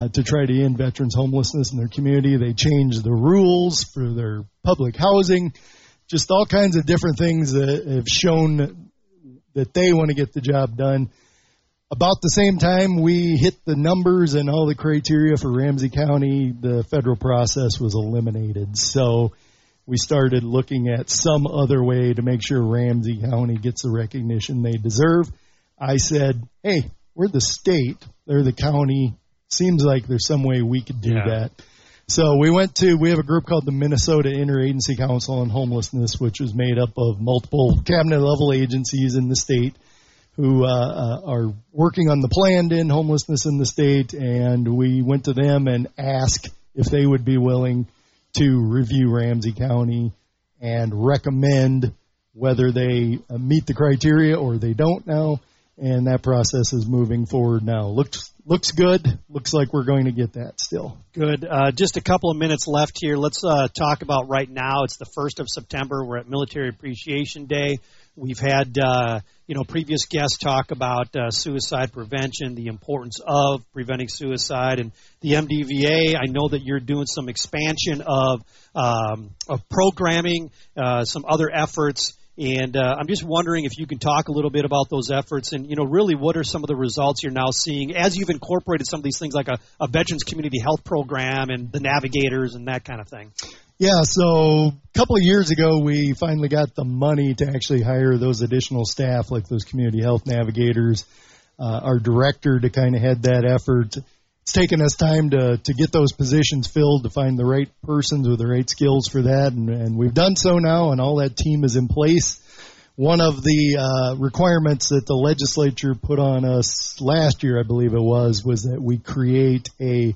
to try to end veterans' homelessness in their community. They changed the rules for their public housing, just all kinds of different things that have shown that they want to get the job done. About the same time we hit the numbers and all the criteria for Ramsey County, the federal process was eliminated. So we started looking at some other way to make sure Ramsey County gets the recognition they deserve. I said, hey, we're the state, they're the county. Seems like there's some way we could do that. So we have a group called the Minnesota Interagency Council on Homelessness, which is made up of multiple cabinet-level agencies in the state who are working on the plan to end homelessness in the state, and we went to them and asked if they would be willing to review Ramsey County and recommend whether they meet the criteria or they don't now, and that process is moving forward now. Looks good. Looks like we're going to get that still. Good. Just a couple of minutes left here. Let's talk about right now. It's the 1st of September. We're at Military Appreciation Day. We've had previous guests talk about suicide prevention, the importance of preventing suicide, and the MDVA. I know that you're doing some expansion of programming, some other efforts. And I'm just wondering if you can talk a little bit about those efforts and, really what are some of the results you're now seeing as you've incorporated some of these things like a Veterans Community Health Program and the navigators and that kind of thing. Yeah, so a couple of years ago, we finally got the money to actually hire those additional staff like those community health navigators, our director to kind of head that effort. It's taken us time to get those positions filled, to find the right persons with the right skills for that, and we've done so now, and all that team is in place. One of the requirements that the legislature put on us last year, I believe it was that we create a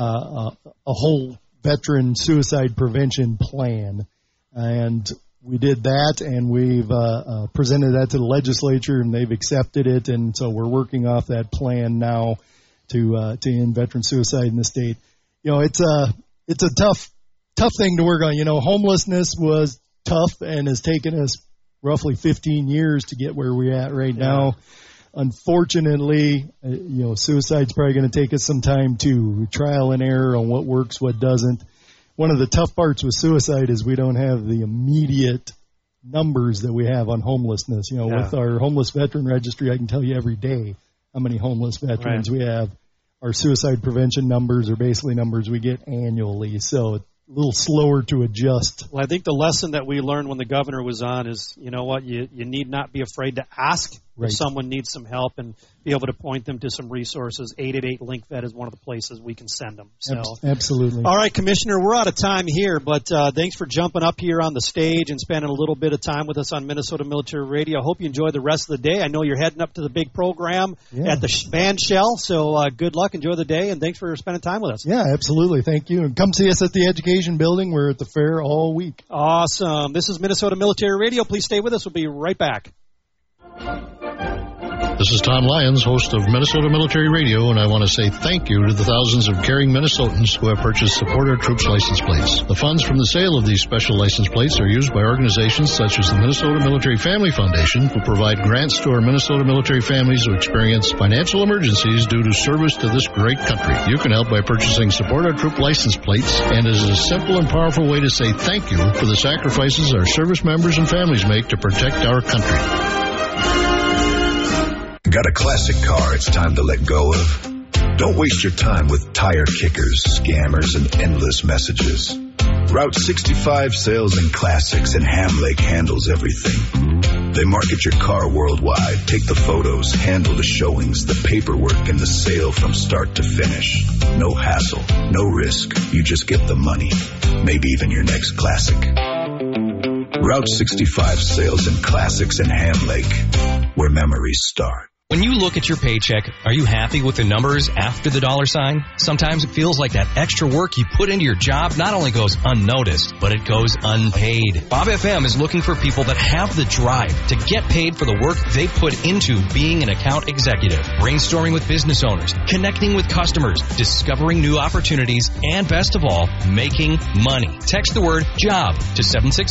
whole veteran suicide prevention plan, and we did that, and we've presented that to the legislature, and they've accepted it, and so we're working off that plan now to end veteran suicide in the state. It's a tough thing to work on. Homelessness was tough and has taken us roughly 15 years to get where we're at right now. Unfortunately, suicide's probably going to take us some time too. Trial and error on what works, what doesn't. One of the tough parts with suicide is we don't have the immediate numbers that we have on homelessness. With our homeless veteran registry, I can tell you every day how many homeless veterans we have. Our suicide prevention numbers are basically numbers we get annually, so a little slower to adjust. Well, I think the lesson that we learned when the governor was on is, you need not be afraid to ask if someone needs some help and be able to point them to some resources. 888-LINK-VET is one of the places we can send them. So. Absolutely. All right, Commissioner, we're out of time here, but thanks for jumping up here on the stage and spending a little bit of time with us on Minnesota Military Radio. I hope you enjoy the rest of the day. I know you're heading up to the big program at the band shell, so good luck, enjoy the day, and thanks for spending time with us. Yeah, absolutely. Thank you. And come see us at the Education Building. We're at the fair all week. Awesome. This is Minnesota Military Radio. Please stay with us. We'll be right back. This is Tom Lyons, host of Minnesota Military Radio, and I want to say thank you to the thousands of caring Minnesotans who have purchased Support Our Troops license plates. The funds from the sale of these special license plates are used by organizations such as the Minnesota Military Family Foundation, who provide grants to our Minnesota military families who experience financial emergencies due to service to this great country. You can help by purchasing Support Our Troop license plates, and it is a simple and powerful way to say thank you for the sacrifices our service members and families make to protect our country. Got a classic car it's time to let go of? Don't waste your time with tire kickers, scammers, and endless messages. Route 65 Sales and Classics in Ham Lake handles everything. They market your car worldwide, take the photos, handle the showings, the paperwork, and the sale from start to finish. No hassle, no risk. You just get the money. Maybe even your next classic. Route 65 Sales and Classics in Ham Lake, where memories start. When you look at your paycheck, are you happy with the numbers after the dollar sign? Sometimes it feels like that extra work you put into your job not only goes unnoticed, but it goes unpaid. Bob FM is looking for people that have the drive to get paid for the work they put into being an account executive, brainstorming with business owners, connecting with customers, discovering new opportunities, and best of all, making money. Text the word JOB to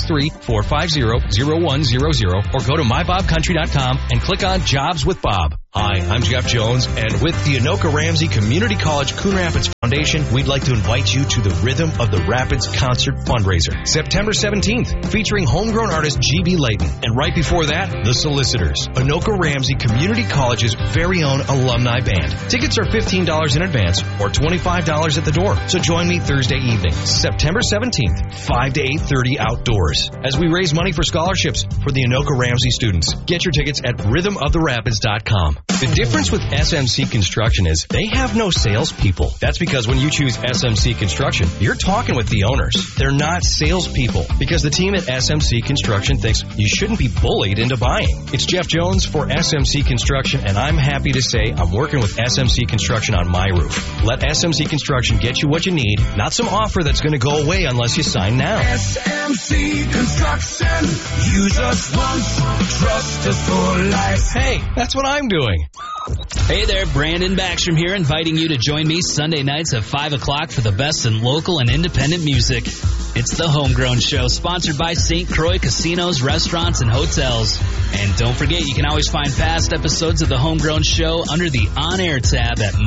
763-450-0100 or go to mybobcountry.com and click on Jobs with Bob. Hi, I'm Jeff Jones, and with the Anoka Ramsey Community College Coon Rapids Foundation, we'd like to invite you to the Rhythm of the Rapids concert fundraiser, September 17th, featuring homegrown artist G.B. Layton. And right before that, The Solicitors, Anoka Ramsey Community College's very own alumni band. Tickets are $15 in advance or $25 at the door. So join me Thursday evening, September 17th, 5 to 8:30 outdoors, as we raise money for scholarships for the Anoka Ramsey students. Get your tickets at rhythmoftherapids.com. The difference with SMC Construction is they have no salespeople. That's because when you choose SMC Construction, you're talking with the owners. They're not salespeople, because the team at SMC Construction thinks you shouldn't be bullied into buying. It's Jeff Jones for SMC Construction, and I'm happy to say I'm working with SMC Construction on my roof. Let SMC Construction get you what you need, not some offer that's going to go away unless you sign now. SMC Construction. Use us once, trust us for life. Hey, that's what I'm doing. Hey there, Brandon Backstrom here, inviting you to join me Sunday nights at 5 o'clock for the best in local and independent music. It's the Homegrown Show, sponsored by St. Croix Casinos, Restaurants, and Hotels. And don't forget, you can always find past episodes of the Homegrown Show under the On Air tab at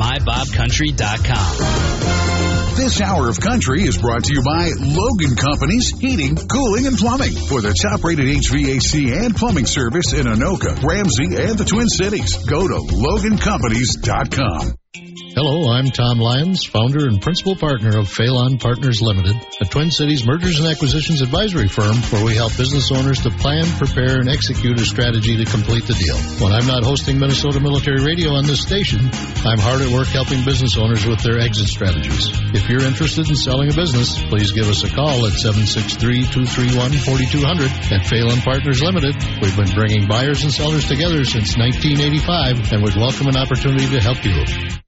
mybobcountry.com. This hour of country is brought to you by Logan Companies, Heating, Cooling, and Plumbing. For the top-rated HVAC and plumbing service in Anoka, Ramsey, and the Twin Cities, go to LoganCompanies.com. Hello, I'm Tom Lyons, founder and principal partner of Phelan Partners Limited, a Twin Cities mergers and acquisitions advisory firm where we help business owners to plan, prepare, and execute a strategy to complete the deal. When I'm not hosting Minnesota Military Radio on this station, I'm hard at work helping business owners with their exit strategies. If you're interested in selling a business, please give us a call at 763-231-4200. At Phelan Partners Limited, we've been bringing buyers and sellers together since 1985 and would welcome an opportunity to help you.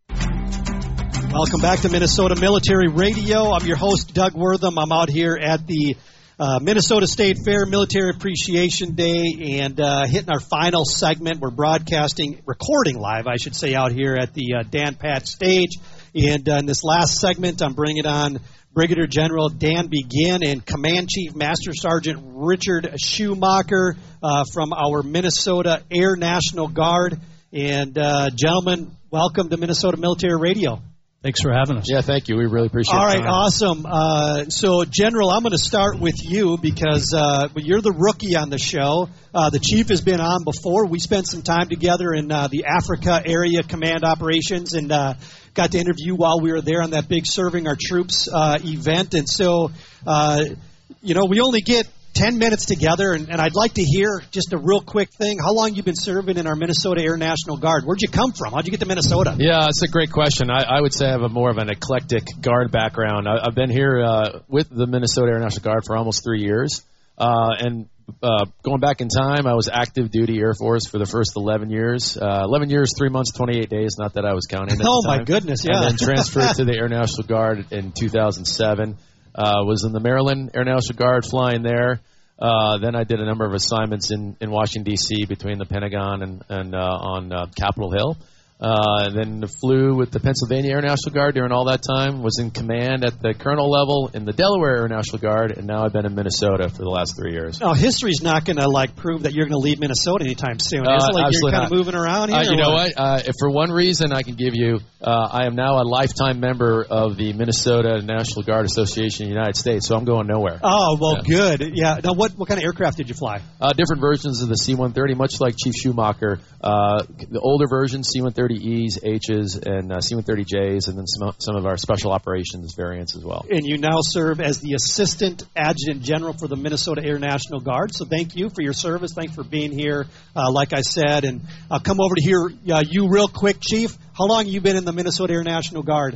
Welcome back to Minnesota Military Radio. I'm your host, Doug Wortham. I'm out here at the Minnesota State Fair Military Appreciation Day and hitting our final segment. We're recording live, I should say, out here at the Dan Patch stage. And in this last segment, I'm bringing on Brigadier General Dan Begin and Command Chief Master Sergeant Richard Schumacher from our Minnesota Air National Guard. And gentlemen, welcome to Minnesota Military Radio. Thanks for having us. Yeah, thank you. We really appreciate it. All right, awesome. So, General, I'm going to start with you because you're the rookie on the show. The chief has been on before. We spent some time together in the Africa Area Command Operations and got to interview while we were there on that big Serving Our Troops event. And so, we only get 10 minutes together, and I'd like to hear just a real quick thing. How long you been serving in our Minnesota Air National Guard? Where'd you come from? How'd you get to Minnesota? Yeah, it's a great question. I would say I have more of an eclectic Guard background. I've been here with the Minnesota Air National Guard for almost 3 years. And going back in time, I was active duty Air Force for the first 11 years. 11 years, 3 months, 28 days. Not that I was counting at the time. My goodness, yeah. And then transferred to the Air National Guard in 2007. Was in the Maryland Air National Guard flying there. Then I did a number of assignments in Washington, D.C. between the Pentagon and on Capitol Hill. Then flew with the Pennsylvania Air National Guard during all that time, was in command at the colonel level in the Delaware Air National Guard, and now I've been in Minnesota for the last 3 years. Now, history's not going to prove that you're going to leave Minnesota anytime soon. Is it you're kind of moving around here? You know what? If for one reason I can give you, I am now a lifetime member of the Minnesota National Guard Association in the United States, so I'm going nowhere. Oh, well, good. Yeah. Now, what kind of aircraft did you fly? Different versions of the C-130, much like Chief Schumacher. The older version, C-130 E-E's, H's, and C-130J's, and then some of our special operations variants as well. And you now serve as the Assistant Adjutant General for the Minnesota Air National Guard. So thank you for your service. Thanks for being here, like I said. And I'll come over to hear you real quick, Chief. How long have you been in the Minnesota Air National Guard?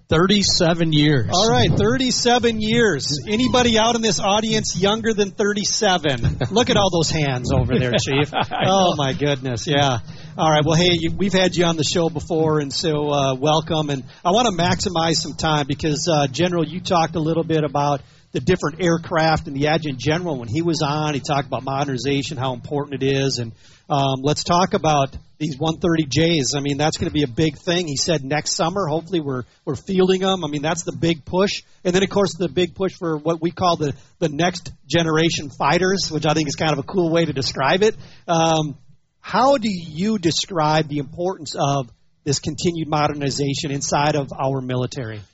37 years. All right, 37 years. Anybody out in this audience younger than 37? Look at all those hands over there, Chief. Oh, my goodness, yeah. All right, well, hey, we've had you on the show before, and so welcome. And I want to maximize some time because, General, you talked a little bit about the different aircraft and the Adjutant General. When he was on, he talked about modernization, how important it is. And let's talk about these 130Js. I mean, that's going to be a big thing. He said next summer, hopefully we're fielding them. I mean, that's the big push. And then, of course, the big push for what we call the next generation fighters, which I think is kind of a cool way to describe it. How do you describe the importance of this continued modernization inside of our military?